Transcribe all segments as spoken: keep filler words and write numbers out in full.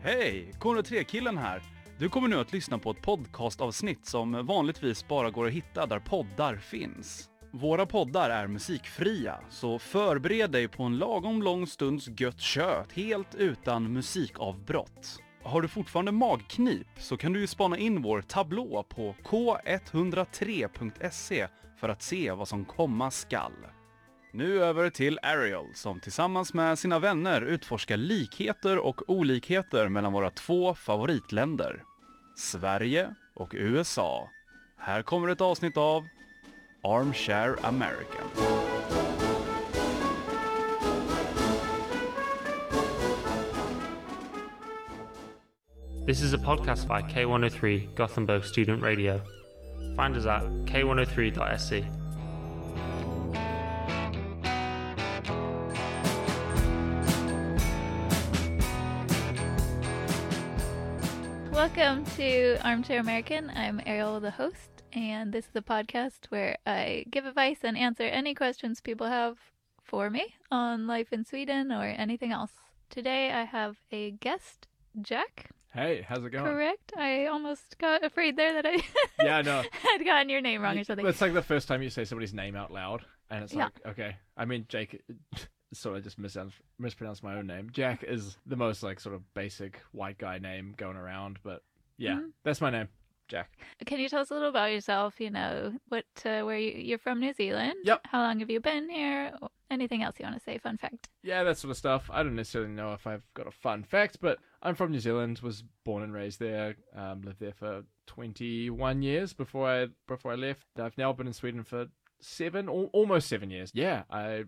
Hej! K noll tre-killen här. Du kommer nu att lyssna på ett podcastavsnitt som vanligtvis bara går att hitta där poddar finns. Våra poddar är musikfria, så förbered dig på en lagom lång stunds gött kött helt utan musikavbrott. Har du fortfarande magknip så kan du ju spana in vår tablå på k etthundratre punkt se för att se vad som komma skall. Nu över till Ariel som tillsammans med sina vänner utforskar likheter och olikheter mellan våra två favoritländer, Sverige och U S A. Här kommer ett avsnitt av Armchair American. This is a podcast by K one oh three Gothenburg Student Radio. Find us at k one oh three dot se. Welcome to Armchair American. I'm Ariel, the host, and this is a podcast where I give advice and answer any questions people have for me on life in Sweden or anything else. Today I have a guest, Jack. Hey, how's it going? Correct. I almost got afraid there that I Yeah, I know. had gotten your name wrong or something. It's like the first time you say somebody's name out loud, and it's Yeah. like, okay. I mean, Jake, sort of just mis- mispronounced my own name. Jack is the most like sort of basic white guy name going around, but yeah, Mhm. that's my name, Jack. Can you tell us a little about yourself? You know, what, uh, where you, you're from New Zealand? Yep. How long have you been here? Anything else you want to say? Fun fact. Yeah, that sort of stuff. I don't necessarily know if I've got a fun fact, but I'm from New Zealand, was born and raised there, um, lived there for twenty-one years before I before I left. I've now been in Sweden for seven, al- almost seven years. Yeah, I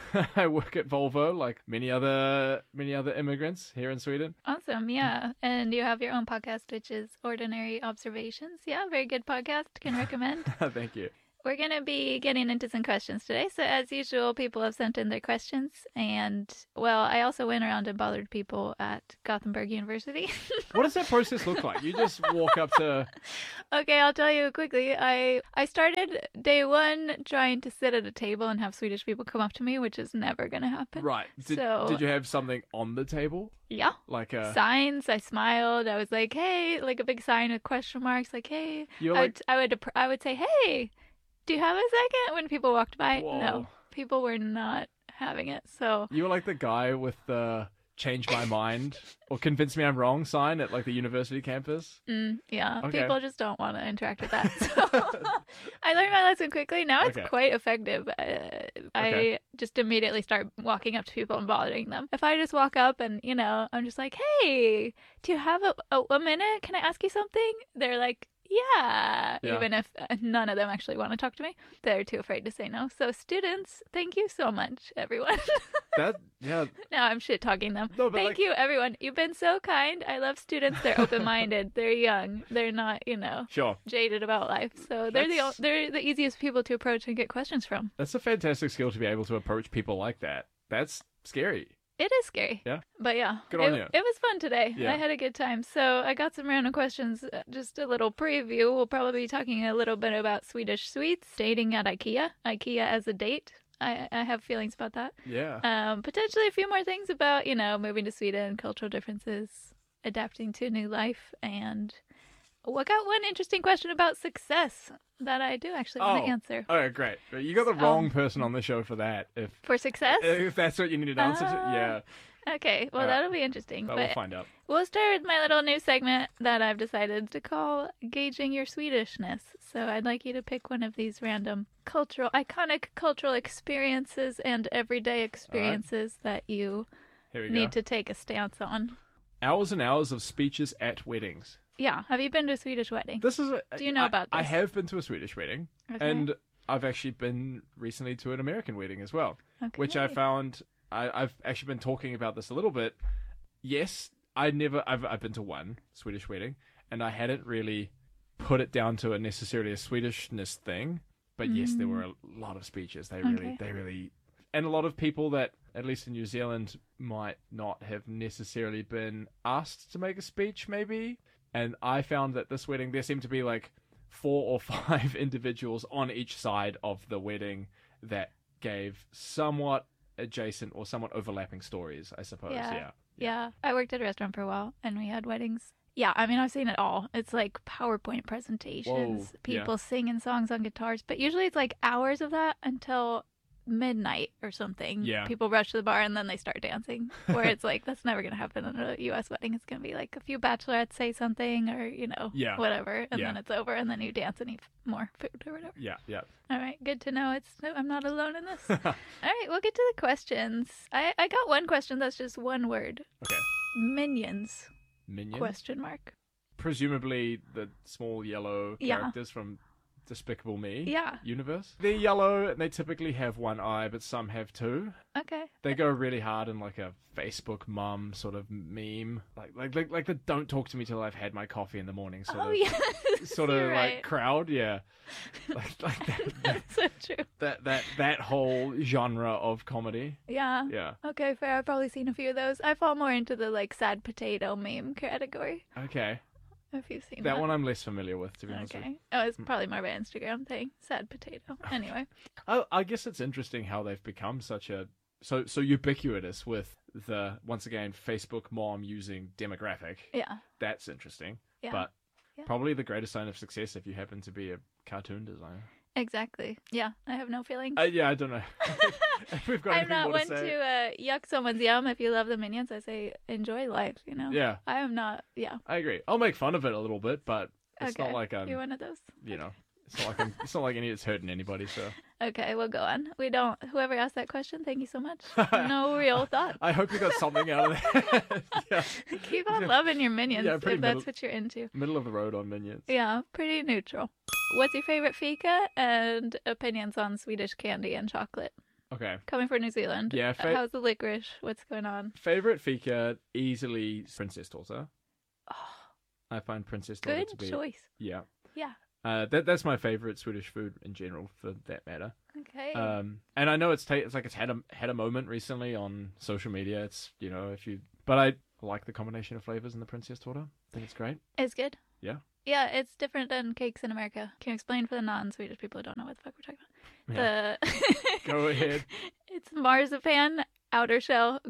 I work at Volvo like many other many other immigrants here in Sweden. Awesome, yeah. And you have your own podcast, which is Ordinary Observations. Yeah, very good podcast. Can recommend. Thank you. We're going to be getting into some questions today. So as usual, people have sent in their questions. And, well, I also went around and bothered people at Gothenburg University. What does that process look like? You just walk up to... Okay, I'll tell you quickly. I, I started day one trying to sit at a table and have Swedish people come up to me, which is never going to happen. Right. Did, So- did you have something on the table? Yeah. Like a... Signs. I smiled. I was like, hey, like a big sign with question marks. Like, hey. You were I, like... would, I would I would say, hey, do you have a second? When people walked by. Whoa. No, people were not having it. So You were like the guy with the change my mind or convince me I'm wrong sign at like the university campus. mm, yeah, Okay. people just don't want to interact with that. So I learned my lesson quickly. Now it's Okay. quite effective. Uh, I Okay. just immediately start walking up to people and bothering them. If I just walk up and, you know, I'm just like, hey, do you have a, a, a minute? Can I ask you something? They're like, yeah, Yeah. even if uh, none of them actually want to talk to me. They're too afraid to say no. So students, thank you so much, everyone. That, yeah. Now I'm shit talking them. No, but Thank like- you, everyone. You've been so kind. I love students. They're open-minded. They're young. They're not, you know, Sure. jaded about life. So they're the That's- o- they're the easiest people to approach and get questions from. That's a fantastic skill to be able to approach people like that. That's scary. It is scary. Yeah. But yeah, Good it, on you. it was fun today. Yeah. I had a good time. So I got some random questions. uh, Just a little preview. We'll probably be talking a little bit about Swedish sweets, dating at IKEA, IKEA as a date. I, I have feelings about that. Yeah. Um, potentially a few more things about, you know, moving to Sweden, cultural differences, adapting to a new life, and we got one interesting question about success that I do actually want Oh. to answer. Okay, great. You got the Um, wrong person on the show for that. If For success? if that's what you needed answer to, Ah. yeah, Okay, well, Alright. that'll be interesting. but but we'll find out. we'll start with my little new segment that I've decided to call Gauging Your Swedishness. So I'd like you to pick one of these random cultural, iconic cultural experiences and everyday experiences that you Here we need go. to take a stance on. Hours and hours of speeches at weddings. Yeah, have you been to a Swedish wedding? This is. A, Do you know I- about I this? have been to a Swedish wedding, Okay. and I've actually been recently to an American wedding as well, Okay. which I found. I, I've actually been talking about this a little bit. Yes, I never. I've I've been to one Swedish wedding, and I hadn't really put it down to a necessarily a Swedishness thing. But yes, there were a lot of speeches. They really, Okay. they really, and a lot of people that, at least in New Zealand, might not have necessarily been asked to make a speech, maybe. And I found that this wedding, there seemed to be like four or five individuals on each side of the wedding that gave somewhat adjacent or somewhat overlapping stories, I suppose. Yeah. Yeah. Yeah. I worked at a restaurant for a while and we had weddings. Yeah, I mean, I've seen it all. It's like PowerPoint presentations, Whoa, people yeah. singing songs on guitars, but usually it's like hours of that until midnight or something. Yeah. People rush to the bar and then they start dancing. Where it's like, that's never going to happen in a U S wedding. It's going to be like a few bachelorettes say something or, you know, Yeah. whatever. And Yeah. then it's over and then you dance and eat more food or whatever. Yeah, yeah. All right, good to know. It's I'm not alone in this. All right, we'll get to the questions. I, I got one question that's just one word. Okay. Minions, Minions? question mark. Presumably the small yellow Yeah. characters from Despicable Me Yeah. universe. They're yellow and they typically have one eye, but some have two. Okay. They go really hard in like a Facebook mum sort of meme, like like like, like the "don't talk to me till I've had my coffee in the morning" sort Oh, of yes. sort of you're like right. crowd. Yeah, like like that, that That's so true. that that that whole genre of comedy. Yeah. Yeah. Okay, fair. I've probably seen a few of those. I fall more into the like sad potato meme category. Okay. If you've seen That that, one I'm less familiar with, to be honest with you. Okay. Oh, it's probably more of an Instagram thing. Sad potato. Anyway. I, I guess it's interesting how they've become such a so so ubiquitous with the once again Facebook mom using demographic. Yeah. That's interesting. Yeah. But Yeah. probably the greatest sign of success if you happen to be a cartoon designer. Exactly. Yeah. I have no feelings. Uh, yeah, I don't know. If we've got I'm anything not more one to say. to uh, yuck someone's yum. If you love the Minions, I say enjoy life, you know? Yeah, I am not, yeah. I agree. I'll make fun of it a little bit, but it's okay. not like I'm, You're one of those? you know, it's not like I'm, it's not like any it's hurting anybody. So Okay, we'll go on. We don't, whoever asked that question, thank you so much. No real thoughts. I hope you got something out of that. Yeah, Keep on loving your Minions Yeah, if pretty that's middle- what you're into. middle of the road on Minions. Yeah, pretty neutral. What's your favorite fika and opinions on Swedish candy and chocolate? Okay. Coming from New Zealand. Yeah, uh, fa- how's the licorice? What's going on? Favorite fika, easily Princess Torta. Oh, I find Princess Torta good to be choice. yeah. Yeah. Uh, that that's my favorite Swedish food in general, for that matter. Okay. Um, and I know it's ta- it's like it's had a had a moment recently on social media. It's you know if you, but I like the combination of flavors in the Princess Torta. I think it's great. It's good. Yeah. Yeah, it's different than cakes in America. Can you explain for the non-Swedish people who don't know what the fuck we're talking about? Yeah. The Go ahead. It's marzipan, outer shell,